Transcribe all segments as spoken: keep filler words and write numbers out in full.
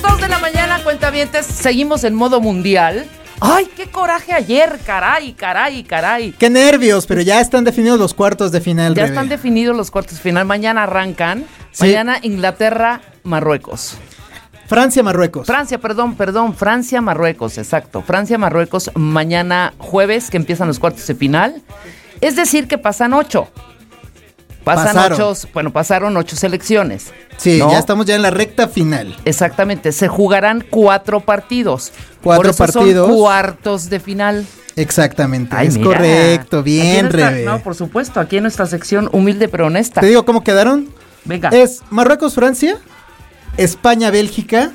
dos de la mañana, cuentavientes, seguimos en modo mundial. ¡Ay, qué coraje ayer! ¡Caray, caray, caray! ¡Qué nervios! Pero ya están definidos los cuartos de final, Ya Rebe. están definidos los cuartos de final. Mañana arrancan. Sí. Mañana Inglaterra, Marruecos. Francia, Marruecos. Francia, perdón, perdón. Francia, Marruecos, exacto. Francia, Marruecos, mañana jueves, que empiezan los cuartos de final. Es decir, que pasan ocho. Pasan Pasaron. ocho, bueno, pasaron ocho selecciones. Sí, ¿no? ya estamos ya en la recta final. Exactamente, se jugarán cuatro partidos. Cuatro Por eso partidos. son cuartos de final. Exactamente, Ay, es mira. correcto, Aquí en bien, nuestra- Rebe. No, por supuesto, aquí en nuestra sección humilde pero honesta. Te digo cómo quedaron. Venga. Es Marruecos, Francia, España, Bélgica,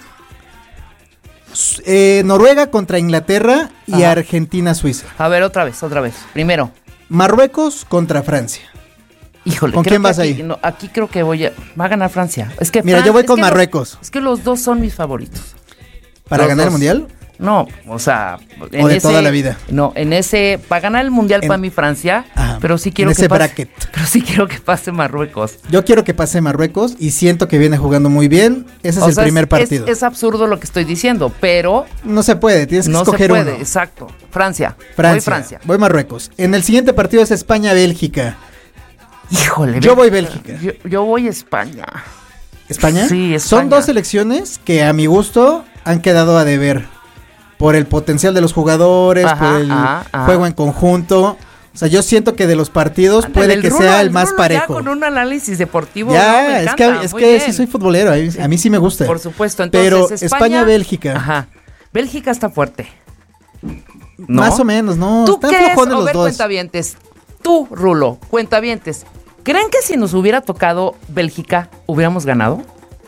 s- eh, Noruega contra Inglaterra y Ajá. Argentina, Suiza. A ver, otra vez, otra vez. Primero, Marruecos contra Francia. híjole. ¿Con creo quién que vas aquí, ahí? no, aquí creo que voy a... Va a ganar Francia. Es que Mira, Fran- yo voy es con que los- Marruecos. es que los dos son mis favoritos. ¿Para Los ganar el dos. mundial? No, o sea... en ¿O de ese- toda la vida? No, en ese... Para ganar el mundial En- para mí Francia, Ajá, pero sí quiero en que ese pase... bracket. Pero sí quiero que pase Marruecos. Yo quiero que pase Marruecos y siento que viene jugando muy bien. Ese es O el sea, primer es- partido. Es, es absurdo lo que estoy diciendo, pero No se puede, tienes que no se escoger puede. uno. Exacto. Francia. Francia. Voy Francia. Voy Marruecos. En el siguiente partido es España-Bélgica. Híjole. Yo Bélgica. voy Bélgica. Yo, yo voy España. ¿España? Sí, España. Son dos selecciones que a mi gusto han quedado a deber. Por el potencial de los jugadores, Ajá, por el ajá, ajá. juego en conjunto. O sea, yo siento que de los partidos Ándale, puede el que Rulo, sea el el más Rulo parejo. Ya con un análisis deportivo. no, me Ya, es que, encanta, es muy que bien. sí soy futbolero, a mí, a mí sí me gusta. Por supuesto. Pero Entonces, España, España-Bélgica. Ajá. Bélgica está fuerte. ¿No? Más o menos, no, ¿Tú están crees? flojones A los ver, dos. cuentavientes. Tú, Rulo, cuentavientes. ¿Creen que si nos hubiera tocado Bélgica, hubiéramos ganado?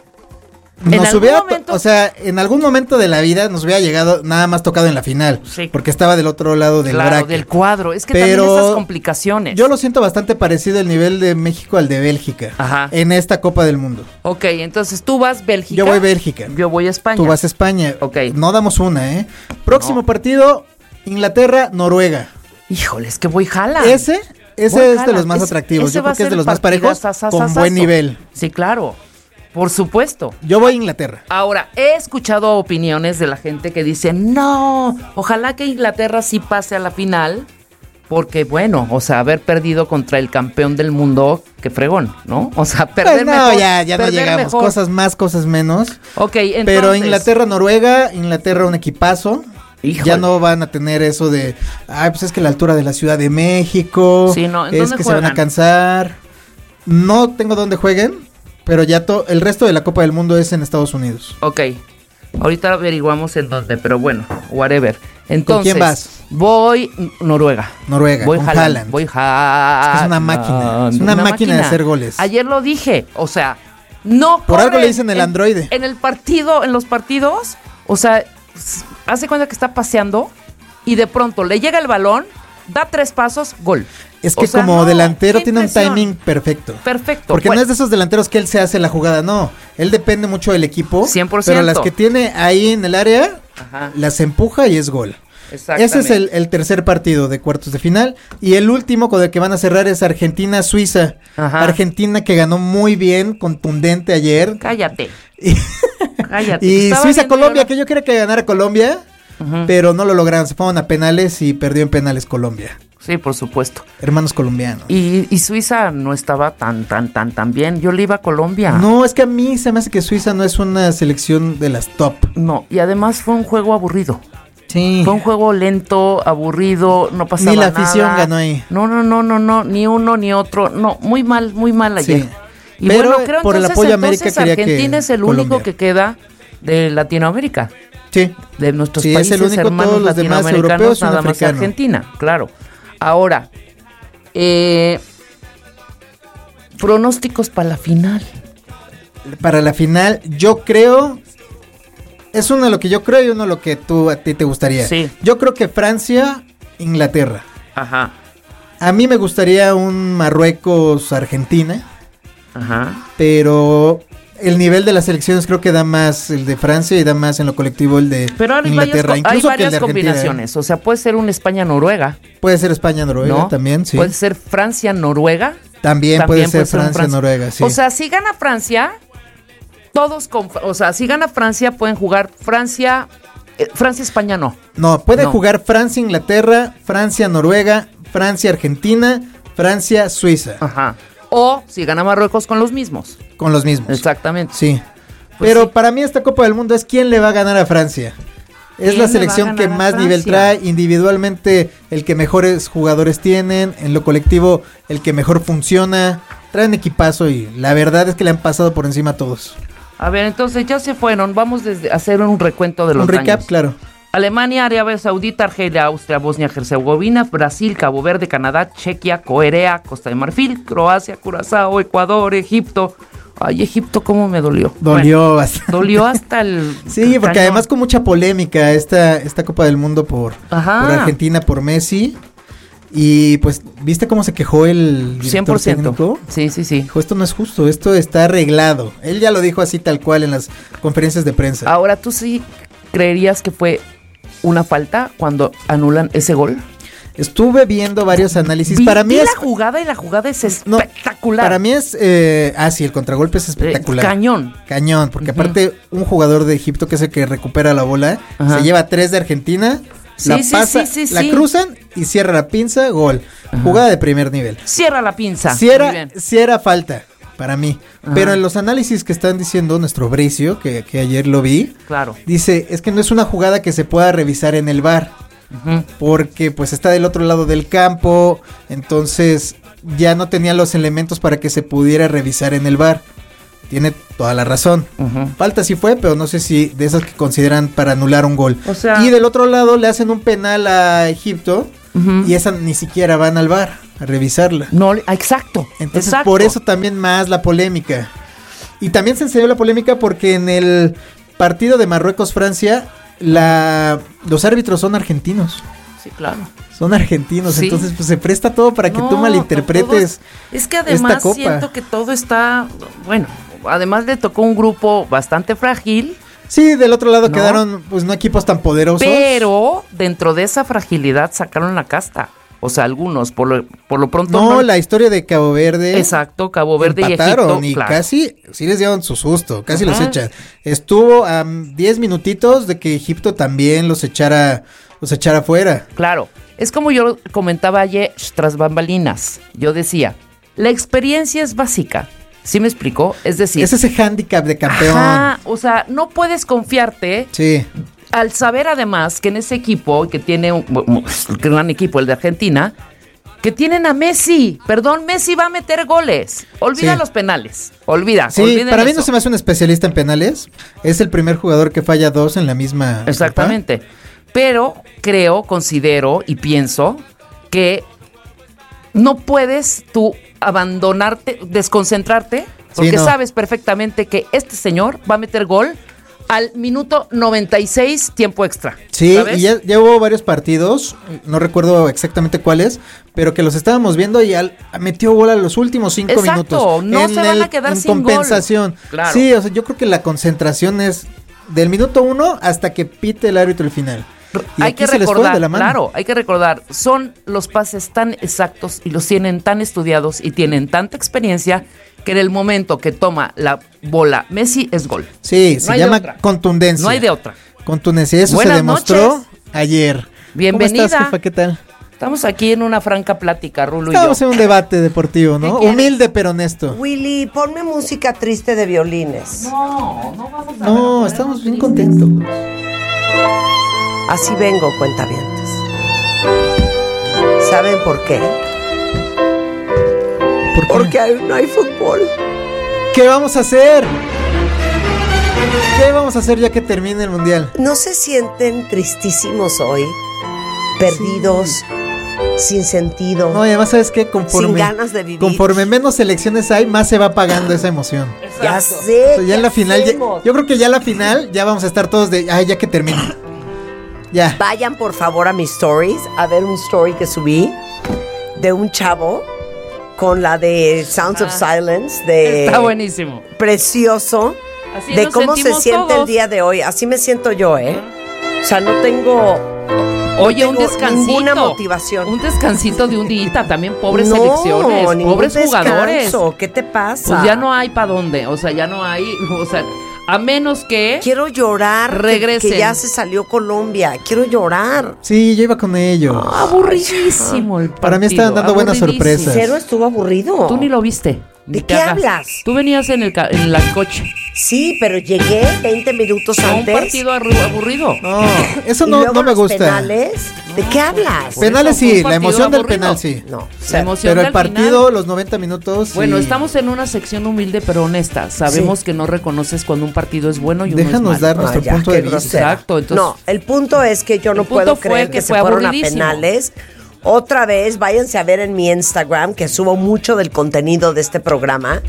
¿En Nos algún hubiera, to- momento? o sea, en algún momento de la vida nos hubiera llegado nada más tocado en la final, Sí. porque estaba del otro lado del Claro, bracket. del cuadro. Es que Pero también esas complicaciones. Yo lo siento bastante parecido el nivel de México al de Bélgica Ajá. en esta Copa del Mundo. Ok, entonces tú vas Bélgica. Yo voy Bélgica. Yo voy a España. Tú vas a España. Ok. No damos una, ¿eh? Próximo No. partido, Inglaterra, Noruega. Híjole, es que voy jala. Ese, ese Voy es de jala. los más Ese- atractivos. ese Yo va a creo que es ser de los más parejos partidazazazazo. con buen nivel. Sí, claro. Por supuesto. Yo voy a Inglaterra. Ahora, he escuchado opiniones de la gente que dice, no, ojalá que Inglaterra sí pase a la final, porque bueno, o sea, haber perdido contra el campeón del mundo, qué fregón, ¿no? O sea, perder Pues no, mejor, ya, ya no perder llegamos. mejor. Cosas más, cosas menos. Ok, entonces. Pero Inglaterra, Noruega, Inglaterra un equipazo. Híjole. Ya no van a tener eso de, ay, pues es que la altura de la Ciudad de México, Sí, no, ¿en es dónde que se van a juegan? cansar. No tengo dónde jueguen, pero ya to- el resto de la Copa del Mundo es en Estados Unidos. Ok, ahorita averiguamos en dónde, pero bueno, whatever. Entonces, quién vas? Voy Noruega. Noruega, Voy con Haaland. Haaland. Voy Haaland. Es que es una máquina, es una máquina de hacer goles. Ayer lo dije, o sea, no Por algo corre le dicen el en- androide. En el partido, en los partidos, o sea, s- hace cuenta que está paseando y de pronto le llega el balón, da tres pasos, gol. Es O que sea, como no, delantero qué tiene un impresión. timing perfecto. Perfecto. Porque Bueno, no es de esos delanteros que él se hace la jugada, no. Él depende mucho del equipo. cien por ciento. Pero las que tiene ahí en el área, Ajá, las empuja y es gol. exactamente. Ese es el, el tercer partido de cuartos de final. Y el último con el que van a cerrar es Argentina-Suiza. Ajá. Argentina que ganó muy bien, contundente ayer. Cállate, Y, cállate. y Estaba Suiza-Colombia, viendo que yo quería que ganara Colombia, yo la- Ujú. pero no lo lograron. Se fueron a penales y perdió en penales Colombia. Sí, por supuesto. Hermanos colombianos. Y, y Suiza no estaba tan, tan, tan, tan bien. Yo le iba a Colombia. No, es que a mí se me hace que Suiza no es una selección de las top. No, y además fue un juego aburrido. Sí. Fue un juego lento, aburrido, no pasaba Ni la nada. afición ganó ahí. No, no, no, no, no, ni uno ni otro. No, muy mal, muy mal ayer. Sí. Y Pero, bueno, creo por el entonces, apoyo a América entonces quería que Argentina es el Colombia. único que queda de Latinoamérica, Sí. de nuestros Sí, es países el único, hermanos todos los demás latinoamericanos, europeos y un nada más africano. Argentina, claro. Ahora, eh, pronósticos para la final. Para la final, yo creo. Es uno de lo que yo creo y uno de lo que tú a ti te gustaría. Sí. Yo creo que Francia, Inglaterra. Ajá, A mí me gustaría un Marruecos-Argentina, ajá. pero el nivel de las selecciones creo que da más el de Francia y da más en lo colectivo el de Pero hay Inglaterra. varias, co- hay incluso que el varias de Argentina, ¿eh? combinaciones. O sea, puede ser un España-Noruega, Puede ser España-Noruega ¿no? también, sí. Puede ser Francia-Noruega. También, puede ser un Francia- Francia-Noruega, sí. O sea, si gana Francia, Todos, con, o sea, si gana Francia, pueden jugar Francia, eh, Francia-España no. No, puede No. jugar Francia-Inglaterra, Francia-Noruega, Francia-Argentina, Francia-Suiza. Ajá. O si gana Marruecos con los mismos. Con los mismos. Exactamente. Sí. Pues Pero sí. para mí esta Copa del Mundo es quién le va a ganar a Francia. Es ¿Quién la le selección va a que ganar a más nivel Francia? trae, individualmente el que mejores jugadores tienen, en lo colectivo el que mejor funciona, traen equipazo y la verdad es que le han pasado por encima a todos. A ver, entonces ya se fueron. Vamos desde a hacer un recuento de los Un recap, daños. claro. Alemania, Arabia Saudita, Argelia, Austria, Bosnia-Herzegovina, Brasil, Cabo Verde, Canadá, Chequia, Corea, Costa de Marfil, Croacia, Curazao, Ecuador, Egipto. Ay, Egipto, cómo me dolió. Dolió Bueno, bastante. dolió hasta el... Sí, porque cañón. además con mucha polémica esta, esta Copa del Mundo por, Ajá. por Argentina, por Messi. Y pues, ¿viste cómo se quejó el director cien por ciento. técnico? Sí, sí, sí. Dijo, esto no es justo, esto está arreglado. Él ya lo dijo así tal cual en las conferencias de prensa. Ahora, ¿tú sí creerías que fue una falta cuando anulan ese gol? Estuve viendo varios análisis. Vi- Para mí vi es... la jugada y la jugada es no, espectacular. para mí es... eh, ah, sí, el contragolpe es espectacular. Eh, cañón. Cañón, porque Ujú. aparte un jugador de Egipto que es el que recupera la bola, Ajá. se lleva tres de Argentina, Sí, la sí, pasa, sí, sí, la sí. cruzan y cierra la pinza, gol. Jugada de primer nivel. Cierra la pinza. Si Muy era, bien. sí era falta, para mí. Ajá. Pero en los análisis que están diciendo nuestro Bricio, que, que ayer lo vi, Claro. dice, es que no es una jugada que se pueda revisar en el V A R, Ujú. porque pues está del otro lado del campo, entonces ya no tenía los elementos para que se pudiera revisar en el V A R. Tiene toda la razón. Ujú. Falta sí fue, pero no sé si de esas que consideran para anular un gol. O sea- y del otro lado le hacen un penal a Egipto Ujú. y esa ni siquiera van al V A R a revisarla. No, ah, exacto. Entonces exacto. por eso también más la polémica. Y también se encendió la polémica porque en el partido de Marruecos-Francia la los árbitros son argentinos. Sí, claro. Son argentinos, Sí. entonces pues se presta todo para que No, tú malinterpretes. todos- es que además copa. siento que todo está, bueno, además le tocó un grupo bastante frágil, Sí, del otro lado ¿No? quedaron pues no equipos tan poderosos. pero dentro de esa fragilidad sacaron la casta. O sea, algunos, por lo, por lo pronto. No, la historia de Cabo Verde. Exacto, Cabo Verde empataron y Egipto. y claro. casi, sí les dieron su susto, casi Ajá. los echan. Estuvo a diez minutitos de que Egipto también los echara, los echara fuera. Claro, es como yo comentaba ayer tras bambalinas. Yo decía, la experiencia es básica. ¿Sí me explicó? Es decir, Es ese hándicap de campeón. ajá, o sea, no puedes confiarte Sí, al saber además que en ese equipo, que tiene un, un gran equipo, el de Argentina, que tienen a Messi. Perdón, Messi va a meter goles. Olvida Sí. los penales. Olvida. sí, olviden para mí eso. no se me hace un especialista en penales. Es el primer jugador que falla dos en la misma. Exactamente. Pero creo, considero y pienso que no puedes tú abandonarte, desconcentrarte, porque Sí, no. sabes perfectamente que este señor va a meter gol al minuto noventa y seis, tiempo extra. Sí, ¿sabes? y ya, ya hubo varios partidos, no recuerdo exactamente cuáles, pero que los estábamos viendo y al, metió gol a los últimos cinco Exacto, minutos. no en se van a quedar en sin gol. compensación. Claro. Sí, o sea, yo creo que la concentración es del minuto uno hasta que pite el árbitro el final. Y Hay aquí que se les fue recordar, de la mano. claro, hay que recordar, son los pases tan exactos y los tienen tan estudiados y tienen tanta experiencia que en el momento que toma la bola Messi es gol. Sí, No se hay de llama otra. contundencia. No hay de otra. Contundencia, eso Buenas se demostró noches. ayer. Bienvenida. ¿Cómo estás, jefa? ¿Qué tal? Estamos aquí en una franca plática, Rulo y Estamos yo. en un debate deportivo, ¿no? ¿Qué quieres? Humilde pero honesto. Willy, ponme música triste de violines. No, no vamos a No, estamos bien contentos. Así vengo, cuentavientes. ¿Saben por qué? ¿Por qué? Porque hay- no hay fútbol. ¿Qué vamos a hacer? ¿Qué vamos a hacer ya que termine el mundial? ¿No se sienten tristísimos hoy? Perdidos, sin sentido, No, y además, ¿sabes qué? sin Conforme, ganas de vivir. conforme menos selecciones hay, más se va apagando esa emoción. Ya sé. O sea, ya ¿qué en la final, ya- hacemos? yo creo que ya en la final ya vamos a estar todos de, ay, ya que termine. Ya. Vayan por favor a mis stories a ver un story que subí de un chavo con la de Sounds of Silence de Está buenísimo. precioso Así de nos cómo se sentimos siente todos. el día de hoy. Así me siento yo, ¿eh? O sea, no tengo Oye, un tengo descansito. ninguna motivación. Un descansito de un día, también pobres no, selecciones, ningún pobres jugadores. descanso. ¿Qué te pasa? Pues ya no hay para dónde, o sea, ya no hay, o sea, A menos que Quiero llorar. que- regresen. Que, ya se salió Colombia. Quiero llorar. Sí, yo iba con ellos. aburridísimo el partido. Para mí estaban dando buenas aburridísimo. sorpresas. Cero estuvo aburrido. Tú ni lo viste. ¿De Ni qué te hagas. hablas? Tú venías en el, ca- en el coche. Sí, pero llegué veinte minutos A un antes. partido arru- aburrido. No, eso y no, luego no me los gusta. penales. ¿De qué hablas? Por Penales eso fue un sí, la partido emoción del aburrido. penal sí. No, La cero. emoción Pero el del partido, final- los noventa minutos. Bueno, sí. estamos en una sección humilde pero honesta. Sabemos Sí. que no reconoces cuando un partido es bueno y uno Déjanos es dar malo. nuestro Ah, ya, punto qué de vista. grosera. Exacto, entonces- No, el punto es que yo no El punto puedo fue creer que que, se fue fueron a aburridísimo. penales. Otra vez, váyanse a ver en mi Instagram, que subo mucho del contenido de este programa,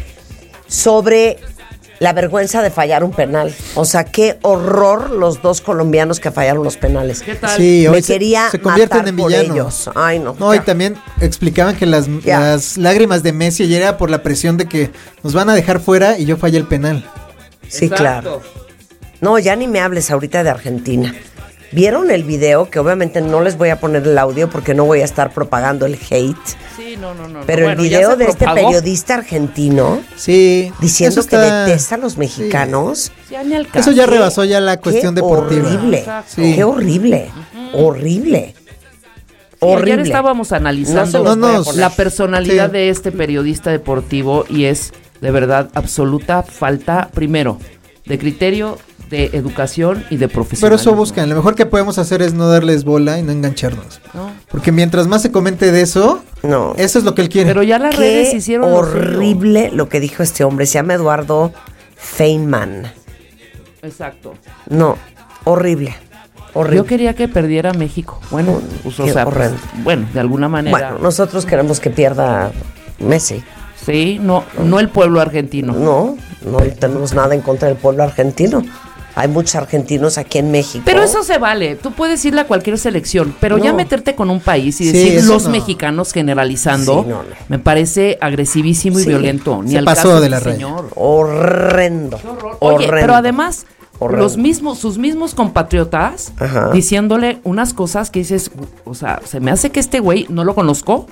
sobre la vergüenza de fallar un penal. O sea, qué horror los dos colombianos que fallaron los penales. ¿Qué tal? Sí, hoy Me se, quería se convierten matar en por villanos. ellos. Ay, no. No, y Ya. también explicaban que las, Ya. las lágrimas de Messi ayer era por la presión de que nos van a dejar fuera y yo fallé el penal. Sí, Exacto. claro. No, ya ni me hables ahorita de Argentina. ¿Vieron el video? Que obviamente no les voy a poner el audio porque no voy a estar propagando el hate. Sí, no, no, no. Pero Bueno, el ya video se de este propagó. periodista argentino Sí. diciendo eso que está- detesta a los mexicanos. Ya ni al caso. Eso ya Qué- rebasó ya la cuestión qué deportiva. Horrible. Exacto. Sí. Qué horrible. Horrible. Sí, horrible. ayer estábamos No analizando se los No voy a nos- poner. la personalidad Sí. de este periodista deportivo y es de verdad absoluta falta, primero, de criterio, de educación y de Pero profesionalismo. eso buscan. Lo mejor que podemos hacer es no darles bola y no engancharnos. ¿No? Porque mientras más se comente de eso, No. eso es lo que él quiere. Pero ya las redes Qué hicieron lo suyo. horrible lo que dijo este hombre. Se llama Eduardo Feynman. Exacto. No, horrible. Horrible. Yo quería que perdiera México. Bueno, pues, o Qué sea, pues, horrendo. bueno, de alguna manera. Bueno, nosotros queremos que pierda Messi. Sí, no, no el pueblo argentino. No, no tenemos nada en contra del pueblo argentino. Hay muchos argentinos aquí en México. Pero eso se vale. Tú puedes irle a cualquier selección, pero ya No. meterte con un país y Sí, decir eso los no. mexicanos generalizando, Sí, no, no. me parece agresivísimo y Sí. violento. Ni Se al pasó caso de este la raya. señor. Horrendo. Oye, Horrendo. pero además, Horrendo. los mismos, sus mismos compatriotas Ajá. diciéndole unas cosas que dices, o sea, se me hace que este güey no lo conozco.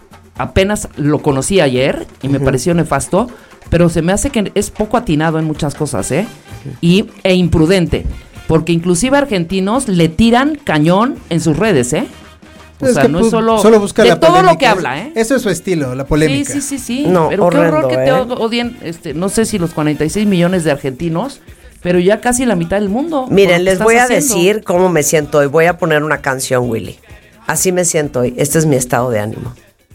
Apenas lo conocí ayer y me pareció nefasto, pero se me hace que es poco atinado en muchas cosas, ¿eh? Y, e imprudente, porque inclusive argentinos le tiran cañón en sus redes, ¿eh? O Es sea, que no es pu- solo, busca de la todo lo polémica. que habla, ¿eh? Eso es su estilo, la Sí, polémica. sí, sí, sí. No, pero qué horror horrendo, que te ¿eh? odien, este, no sé si los cuarenta y seis millones de argentinos, pero ya casi la mitad del mundo. por lo Miren, que les estás voy a haciendo. decir cómo me siento hoy. Voy a poner una canción, Willy. Así me siento hoy. Este es mi estado de ánimo.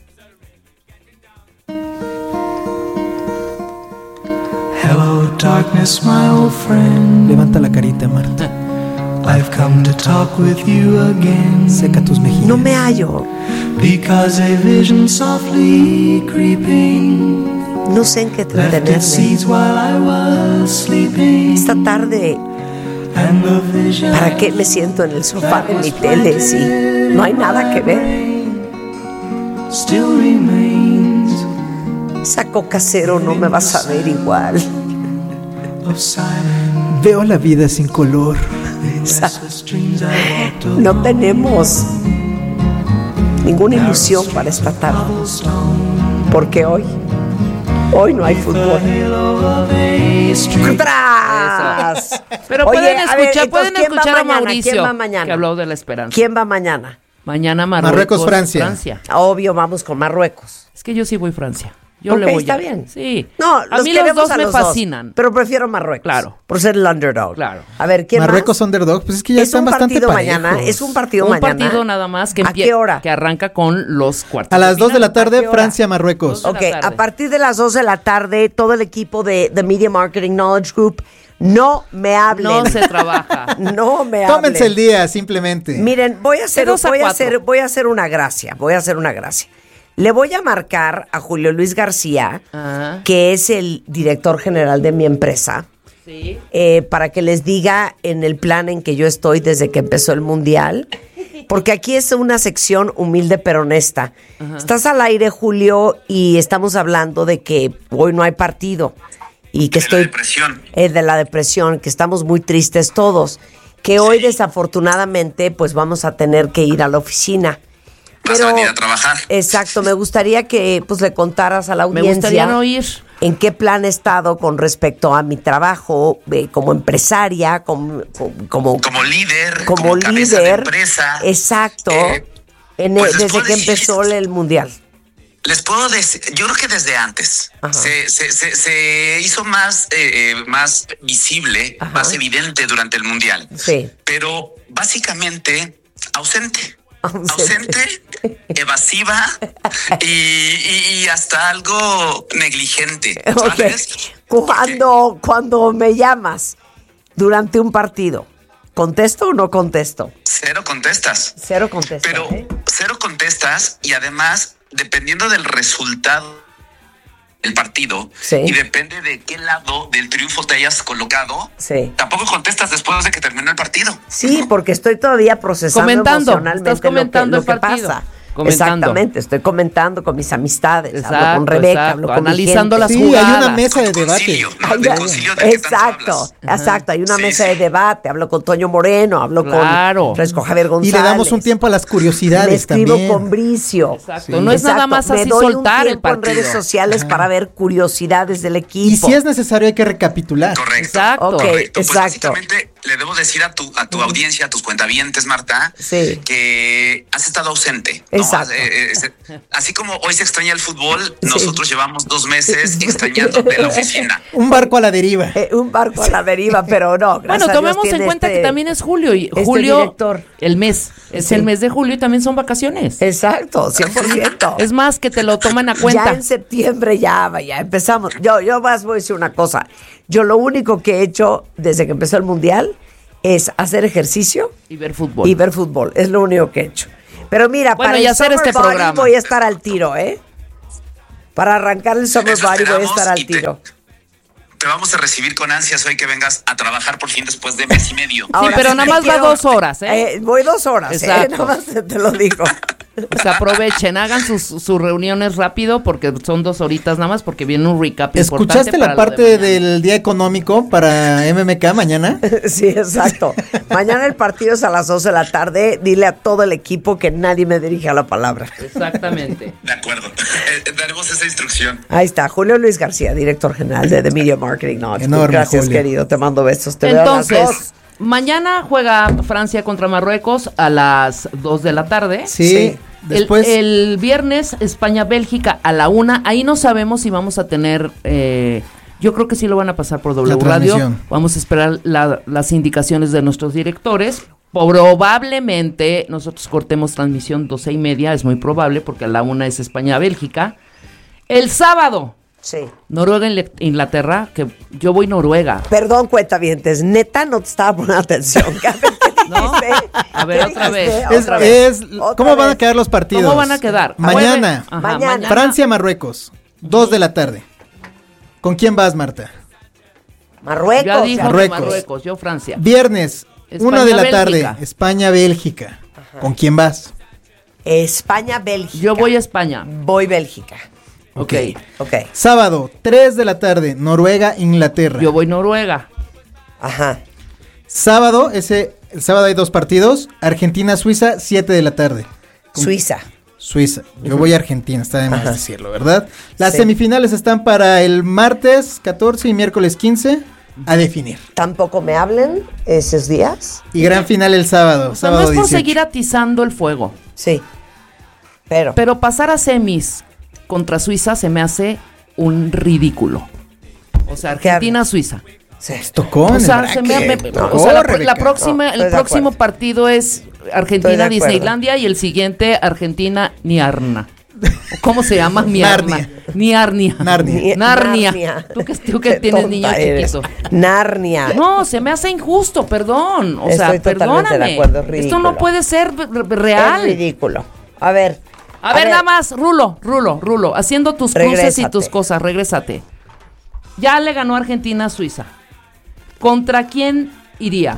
Hello, darkness, my old friend. Levanta la carita, Marta. I've come to talk with you again. Seca tus mejillas. No me hallo. Because a vision softly creeping No sé en qué left its entretenerme. seeds while I was sleeping. Esta tarde, And the vision ¿para qué me siento en el sofá de mi tele si no hay nada que ver? still remains Esa coca cero no me va a saber igual. of silence. Veo la vida sin color. Restless dreams I walked along. No tenemos ninguna ilusión para esta tarde, porque hoy, hoy no hay fútbol. Halo of a street. ¡Tras! Pero Oye, pueden a ver, escuchar, entonces, pueden ¿quién va escuchar a mañana? Mauricio, ¿Quién va mañana? que habló de la esperanza. ¿Quién va mañana? Mañana Marruecos, Marruecos, Francia. Obvio, vamos con Marruecos. Es que yo sí voy a Francia. Yo Ok, le voy está a- bien. Sí. No, a los mí los queremos dos a me los fascinan. pero prefiero Marruecos. Claro. Por ser el underdog. Claro. A ver, ¿quién Marruecos más? underdog, pues es que ya Es están un bastante partido parejos. mañana, es un partido Un mañana. partido nada más que ¿A empie- qué hora? que arranca con los cuartos. A las dos de la ¿A tarde, qué hora? Francia-Marruecos. Dos de la Ok, tarde. a partir de las dos de la tarde, todo el equipo de The Media Marketing Knowledge Group, no me hablen. No se trabaja. No me hablen. Tómense el día, simplemente. Miren, voy a hacer, De dos a voy a cuatro. hacer, voy a hacer una gracia, voy a hacer una gracia. Le voy a marcar a Julio Luis García, Ah. que es el director general de mi empresa, Sí. eh, para que les diga en el plan en que yo estoy desde que empezó el Mundial. Porque aquí es una sección humilde pero honesta. Estás al aire, Julio, y estamos hablando de que hoy no hay partido. Y que De la estoy... depresión. eh, de la depresión, que estamos muy tristes todos. Que hoy, desafortunadamente, pues vamos a tener que ir a la oficina. Vas a venir a trabajar. Exacto, me gustaría que pues le contaras a la Me audiencia. gustaría no ir. en qué plan he estado con respecto a mi trabajo eh, como empresaria, como, como, como líder, como, como cabeza de líder, empresa. exacto, Eh, en pues el- les desde puedo que decir- empezó el mundial. Les puedo decir, yo creo que desde antes se, se, se, se hizo más, eh, eh, más visible, Ajá. más evidente durante el Mundial. Sí. Pero básicamente ausente. Ausente. Ausente, evasiva y, y, y hasta algo negligente. Ok. ¿Sabes? Cuando, cuando me llamas durante un partido, ¿contesto o no contesto? Cero contestas. Cero contesto. Pero ¿eh? cero contestas y además, dependiendo del resultado del partido Sí. y depende de qué lado del triunfo te hayas colocado, Sí. tampoco contestas después de que terminó el partido. Sí, porque estoy todavía procesando Comentando, emocionalmente estás comentando lo que, el lo que partido. pasa. Comentando. Exactamente, estoy comentando con mis amistades, hablo Exacto, con Rebeca, exacto, hablo con analizando mi las gente. Sí, hay una jugadas. mesa de Con debate. concilio, ¿no? Ay, De ya- concilio del que tanto exacto, hablas. exacto, hay una Sí, mesa sí. de debate, hablo con Toño Moreno, hablo Claro. con Fresco Javier Y González. le damos un tiempo a las curiosidades Me escribo también. con Bricio. Exacto, no es nada más Me así doy soltar un el tiempo en partido. redes sociales para ver curiosidades del equipo. Y si es necesario hay que recapitular. Correcto. Exacto. Ok, Correcto. Pues exacto. básicamente le debo decir a tu, a tu audiencia, a tus cuentavientes, Marta, Sí. que has estado ausente. ¿no? Exacto. Eh, eh, eh, así como hoy se extraña el fútbol, nosotros llevamos dos meses extrañando de la oficina. Un barco a la deriva. Eh, un barco a la deriva, pero no. gracias Bueno, a Dios tomemos en tiene cuenta este- que también es julio y este julio, director. el mes, es Sí. el mes de julio y también son vacaciones. Exacto, cien por ciento. Es más que te lo toman a cuenta. Ya en septiembre ya, ya empezamos. Yo, yo más voy a decir una cosa. Yo lo único que he hecho desde que empezó el mundial es hacer ejercicio Y ver fútbol. y ver fútbol. Es lo único que he hecho. Pero mira, Bueno, para y el hacer Summer este Body programa. voy a estar al tiro, ¿eh? Para arrancar el Summer Eso Body voy a esperamos estar al y te- tiro. Te vamos a recibir con ansias hoy que vengas a trabajar por fin después de mes y medio. Ahora pero sí nada te más va quiero- dos horas, ¿eh? Eh, Voy dos horas, Exacto. ¿eh? Nada más te, te lo digo. O sea, aprovechen, hagan sus, sus reuniones rápido porque son dos horitas nada más porque viene un recap importante. ¿Escuchaste la para lo parte de mañana. del día económico para M M K mañana? Sí, exacto. Mañana el partido es a las doce de la tarde. Dile a todo el equipo que nadie me dirija la palabra. Exactamente. De acuerdo. Eh, eh, daremos esa instrucción. Ahí está, Julio Luis García, director general de The Media Marketing Knowledge. Enorme, Gracias, Julio. querido. Te mando besos. Te veo a las Entonces, dos. mañana juega Francia contra Marruecos a las dos de la tarde. Sí. Sí. Después. El, el viernes España-Bélgica a la una. Ahí no sabemos si vamos a tener. eh, yo creo que sí lo van a pasar por W La Radio. transmisión. Vamos a esperar la- las indicaciones de nuestros directores. Probablemente nosotros cortemos transmisión doce y media. Es muy probable porque a la una es España-Bélgica. El sábado, Sí. Noruega-Inglaterra. Que yo voy Noruega. Perdón, cuentavientes. Neta, no te estaba poniendo atención. ¿Qué dijiste? No. A ver, ¿Qué otra dijiste? vez. Es, Otra vez. es- Otra ¿Cómo van vez. a quedar los partidos? ¿Cómo van a quedar? Mañana. Ajá, Mañana. Francia-Marruecos. Dos de la tarde. ¿Con quién vas, Marta? Marruecos. Ya dijo que Marruecos. Marruecos, yo Francia. Viernes, España, una de la Bélgica. tarde. España-Bélgica. ¿Con quién vas? España, Bélgica. Yo voy a España. Voy Bélgica. Ok. Ok. Sábado, tres de la tarde. Noruega-Inglaterra. Yo voy Noruega. Ajá. Sábado, ese, el sábado hay dos partidos. Argentina-Suiza, siete de la tarde. Suiza. Suiza. Yo voy a Argentina, está de más Ajá. decirlo, ¿verdad? Las Sí. semifinales están para el martes catorce y miércoles quince a definir. Tampoco me hablen esos días. Y gran final el sábado, O sea, sábado no es por dieciocho. seguir atizando el fuego. Sí. Pero. Pero pasar a semis contra Suiza se me hace un ridículo. O sea, ¿Qué Argentina-Suiza. Sí. Tocó O en sea, el se me, bracket. me- No, o sea, la, Rebeca. la próxima, No, estoy el de próximo acuerdo. partido es Estoy de Argentina, acuerdo. Disneylandia y el siguiente Argentina-Niarna. ¿Cómo se llama? Niarna. Narnia. Niarnia. Narnia. Narnia. Tú que, tú que Qué tienes tonta niño eres. chiquito. Narnia. No, se me hace injusto, perdón. O Estoy sea, totalmente perdóname. de acuerdo, es Esto ridículo. no puede ser r- real. Es ridículo. A ver. A, ver, nada más, Rulo, Rulo, Rulo, haciendo tus cruces y Regrésate. tus cosas, regrésate. Ya le ganó Argentina a Suiza. ¿Contra quién iría?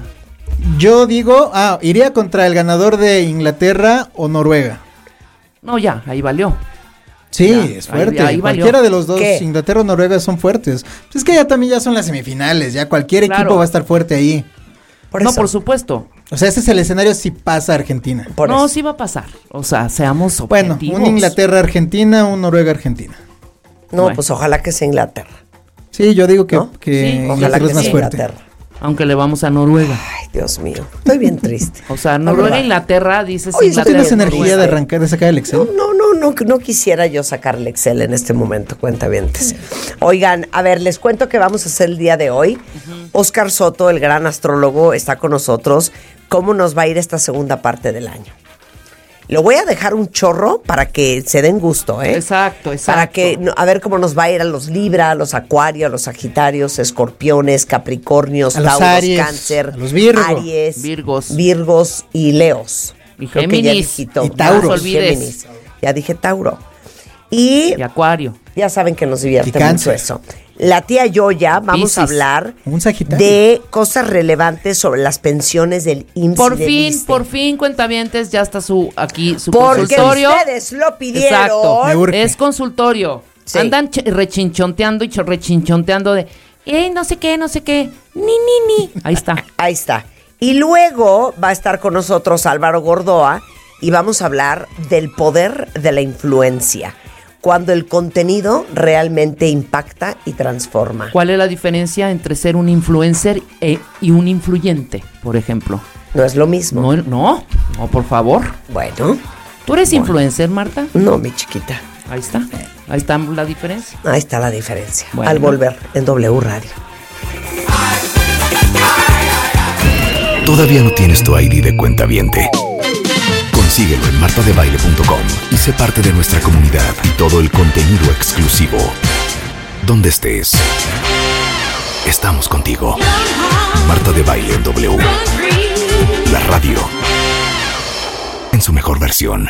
Yo digo, ah, iría contra el ganador de Inglaterra o Noruega. No, ya, ahí valió. Sí, Ya, es fuerte. ahí- ahí valió. Cualquiera de los dos, ¿Qué? Inglaterra o Noruega, son fuertes. Pues es que ya también ya son las semifinales, ya cualquier Claro. equipo va a estar fuerte ahí. Por no, eso. por supuesto. O sea, ese es el escenario si pasa Argentina. Por no, eso. sí va a pasar. O sea, seamos Bueno, objetivos. un Inglaterra-Argentina, un Noruega-Argentina. No, Bueno. pues ojalá que sea Inglaterra. Sí, yo digo que, ¿No? que Sí, Inglaterra Ojalá que es más sea fuerte. Inglaterra. Aunque le vamos a Noruega. Ay, Dios mío. Estoy bien triste. O sea, La Noruega verdad. e Inglaterra, dices Oye, ¿No Inglaterra. tienes Bien, energía bien. de arrancar, de sacar el Excel? No, no, no, no, no quisiera yo sacar el Excel en este momento, cuentavientes. Oigan, a ver, les cuento que vamos a hacer el día de hoy. Oscar Soto, el gran astrólogo, está con nosotros. ¿Cómo nos va a ir esta segunda parte del año? Lo voy a dejar un chorro para que se den gusto, ¿eh? Exacto, exacto. Para que, no, a ver cómo nos va a ir a los Libra, a los Acuarios, a los Sagitarios, Escorpiones, Capricornios, A los Tauros, Aries, Cáncer, a los Virgo. Aries, Virgos. Virgos y Leos. Y Creo que ya Géminis. dije todo. Y Tauro. No No se olvides. Géminis. Ya dije Tauro. Y Y Acuario. ya saben que nos divierte Y mucho Cáncer. eso. La tía Yoya, vamos Piscis. a hablar Un Sagitario. de cosas relevantes sobre las pensiones del I M S S. Por y del fin, ISSSTE. por fin, cuentavientes, ya está su aquí su Porque consultorio. ustedes lo pidieron. Exacto. Me urge. Es consultorio. Sí. Andan ch- rechinchonteando y ch- rechinchonteando de, eh, no sé qué, no sé qué, ni, ni, ni. Ahí está. Ahí está. Y luego va a estar con nosotros Álvaro Gordoa y vamos a hablar del poder de la influencia. Cuando el contenido realmente impacta y transforma. ¿Cuál es la diferencia entre ser un influencer e- y un influyente, por ejemplo? No es lo mismo. No, no, no, por favor. Bueno, ¿Tú eres influencer, Marta? no, mi chiquita. Ahí está. Ahí está la diferencia. Ahí está la diferencia. Bueno. Al volver en W Radio. ¿Todavía no tienes tu I D de cuentaviente? Consíguelo en marta de baile punto com y sé parte de nuestra comunidad y todo el contenido exclusivo. Donde estés, estamos contigo. Marta de Baile en W. La radio en su mejor versión.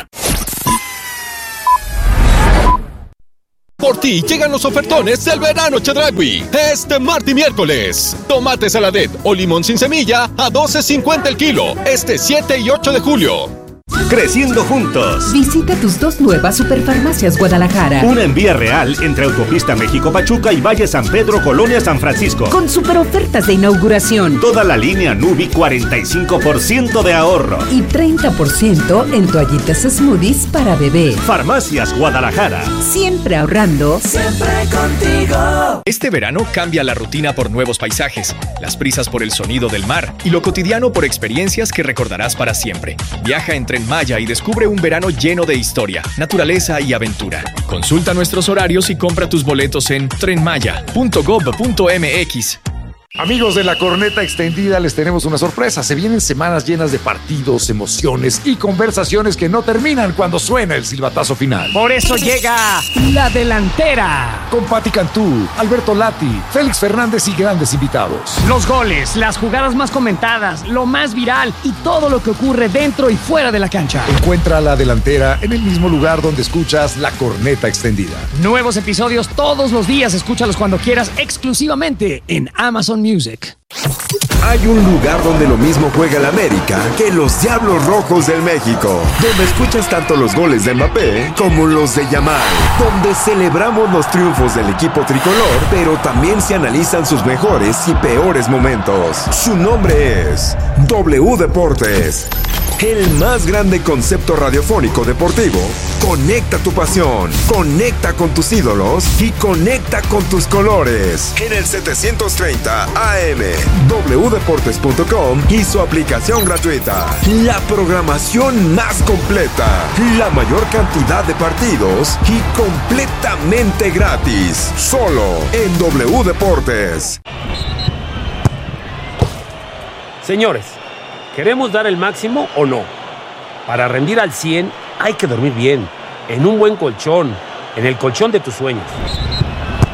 Por ti llegan los ofertones del verano Chedraui. Este martes y miércoles. Tomate saladet o limón sin semilla a doce cincuenta el kilo. Este siete y ocho de julio. Creciendo juntos. Visita tus dos nuevas Superfarmacias Guadalajara. Una en Vía Real entre Autopista México-Pachuca y Valle San Pedro, Colonia San Francisco. Con super ofertas de inauguración. Toda la línea Nubi, cuarenta y cinco por ciento de ahorro. Y treinta por ciento en toallitas smoothies para bebé. Farmacias Guadalajara. Siempre ahorrando. Siempre contigo. Este verano cambia la rutina por nuevos paisajes, las prisas por el sonido del mar y lo cotidiano por experiencias que recordarás para siempre. Viaja en Tren Maya y descubre un verano lleno de historia, naturaleza y aventura. Consulta nuestros horarios y compra tus boletos en tren maya punto gob punto m x. Amigos de la Corneta Extendida, les tenemos una sorpresa. Se vienen semanas llenas de partidos, emociones y conversaciones que no terminan cuando suena el silbatazo final. Por eso llega La Delantera. Con Patti Cantú, Alberto Lati, Félix Fernández y grandes invitados. Los goles, las jugadas más comentadas, lo más viral y todo lo que ocurre dentro y fuera de la cancha. Encuentra La Delantera en el mismo lugar donde escuchas La Corneta Extendida. Nuevos episodios todos los días. Escúchalos cuando quieras, exclusivamente en Amazon Music. Hay un lugar donde lo mismo juega el América que los Diablos Rojos del México, donde escuchas tanto los goles de Mbappé como los de Yamal, donde celebramos los triunfos del equipo tricolor, pero también se analizan sus mejores y peores momentos. Su nombre es W Deportes. El más grande concepto radiofónico deportivo. Conecta tu pasión, conecta con tus ídolos y conecta con tus colores. En el setecientos treinta A M, w deportes punto com y su aplicación gratuita. La programación más completa, la mayor cantidad de partidos y completamente gratis. Solo en W Deportes. Señores, ¿queremos dar el máximo o no? Para rendir al cien hay que dormir bien, en un buen colchón, en el colchón de tus sueños.